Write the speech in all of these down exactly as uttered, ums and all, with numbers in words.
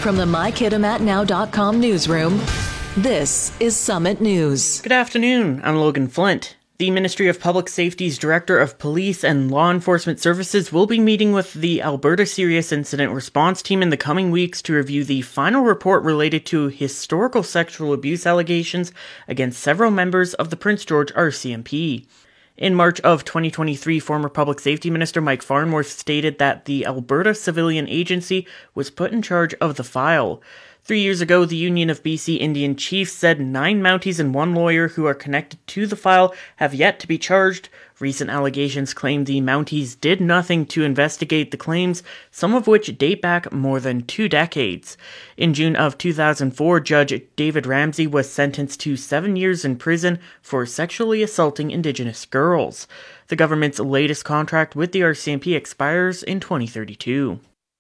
From the my kitimat now dot com newsroom, this is Summit News. Good afternoon, I'm Logan Flint. The Ministry of Public Safety's Director of Police and Law Enforcement Services will be meeting with the Alberta Serious Incident Response Team in the coming weeks to review the final report related to historical sexual abuse allegations against several members of the Prince George R C M P. In March of twenty twenty-three, former Public Safety Minister Mike Farnworth stated that the Alberta Civilian Agency was put in charge of the file. Three years ago, the Union of B C Indian Chiefs said nine Mounties and one lawyer who are connected to the file have yet to be charged. Recent allegations claim the Mounties did nothing to investigate the claims, some of which date back more than two decades. In June of two thousand four, Judge David Ramsey was sentenced to seven years in prison for sexually assaulting Indigenous girls. The government's latest contract with the R C M P expires in twenty thirty-two.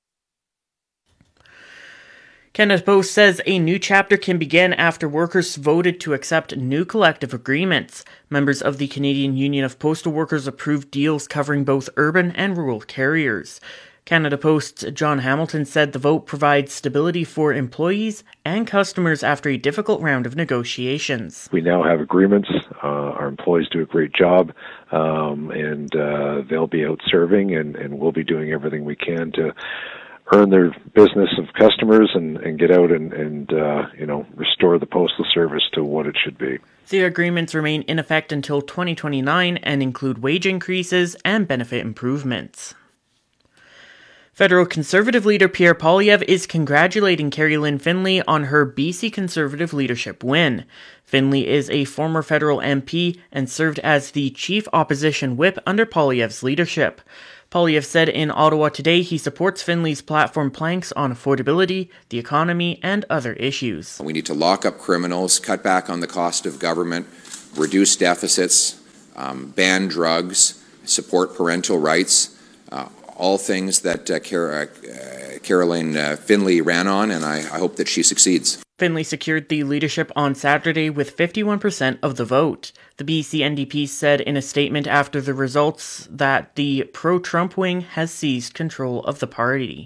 Canada Post says a new chapter can begin after workers voted to accept new collective agreements. Members of the Canadian Union of Postal Workers approved deals covering both urban and rural carriers. Canada Post's John Hamilton said the vote provides stability for employees and customers after a difficult round of negotiations. We now have agreements. Uh, our employees do a great job, um, and uh, they'll be out serving, and, and we'll be doing everything we can to earn their business of customers and, and get out and, and uh, you know, restore the postal service to what it should be. The agreements remain in effect until twenty twenty-nine and include wage increases and benefit improvements. Federal Conservative leader Pierre Poilievre is congratulating Carrie-Lynne Finlay on her B C Conservative leadership win. Finlay is a former federal M P and served as the chief opposition whip under Poilievre's leadership. Poilievre said in Ottawa today he supports Finlay's platform planks on affordability, the economy, and other issues. We need to lock up criminals, cut back on the cost of government, reduce deficits, um, ban drugs, support parental rights, uh, all things that uh, Car- uh, Carrie-Lynne uh, Finlay ran on, and I, I hope that she succeeds. Finlay secured the leadership on Saturday with fifty-one percent of the vote. The B C N D P said in a statement after the results that the pro-Trump wing has seized control of the party.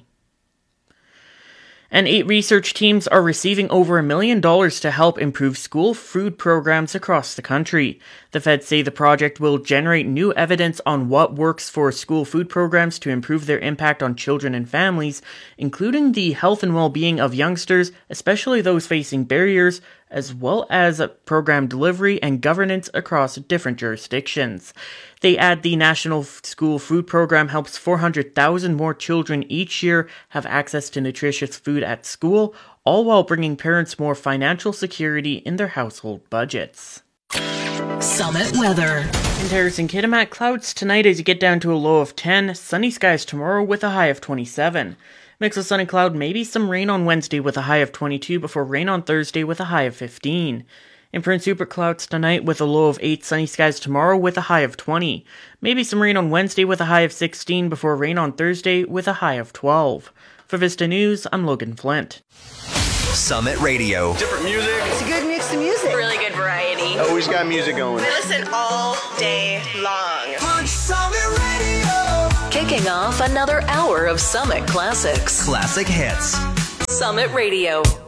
And eight research teams are receiving over a million dollars to help improve school food programs across the country. The feds say the project will generate new evidence on what works for school food programs to improve their impact on children and families, including the health and well-being of youngsters, especially those facing barriers, as well as program delivery and governance across different jurisdictions. They add the National School Food Program helps four hundred thousand more children each year have access to nutritious food at school, all while bringing parents more financial security in their household budgets. Summit weather. In Terrace and Kitimat, clouds tonight as you get down to a low of ten, sunny skies tomorrow with a high of twenty-seven. Mix of sun and cloud, maybe some rain on Wednesday with a high of twenty-two before rain on Thursday with a high of fifteen. In Prince Rupert, clouds tonight with a low of eight, sunny skies tomorrow with a high of twenty. Maybe some rain on Wednesday with a high of sixteen before rain on Thursday with a high of twelve. For Vista News, I'm Logan Flint. Summit Radio. Different music. It's a good mix of music. Really good variety. Always got music going. I listen all day long. On Summit Radio. Kicking off another hour of Summit Classics. Classic hits. Summit Radio.